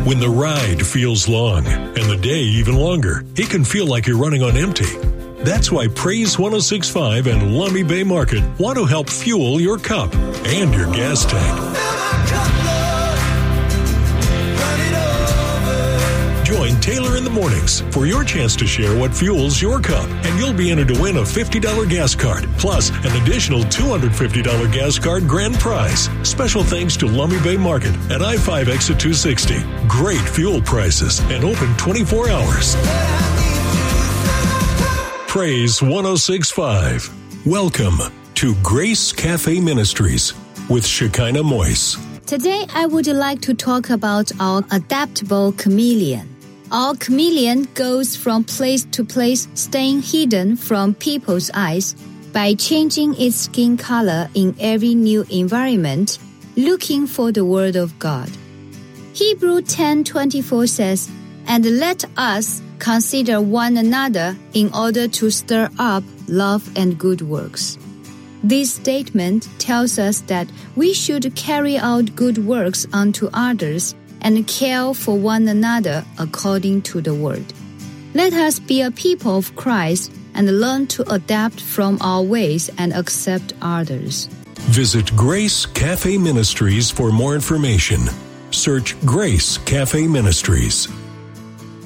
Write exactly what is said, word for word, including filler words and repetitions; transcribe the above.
When the ride feels long and the day even longer, it can feel like you're running on empty. That's why Praise one oh six point five and Lummi Bay Market want to help fuel your cup and your gas tank. Join Taylor in the mornings for your chance to share what fuels your cup, and you'll be entered to win a fifty dollars gas card, plus an additional two hundred fifty dollars gas card grand prize. Special thanks to Lummi Bay Market at I five exit two sixty. Great fuel prices and open twenty-four hours. Praise one oh six point five. Welcome to Grace Cafe Ministries with Shekinah Moise. Today, I would like to talk about our adaptable chameleon. Our chameleon goes from place to place, staying hidden from people's eyes by changing its skin color in every new environment, looking for the word of God. Hebrew ten twenty-four says, "And let us consider one another in order to stir up love and good works." This statement tells us that we should carry out good works unto others and care for one another according to the word. Let us be a people of Christ and learn to adapt from our ways and accept others. Visit Grace Cafe Ministries for more information. Search Grace Cafe Ministries.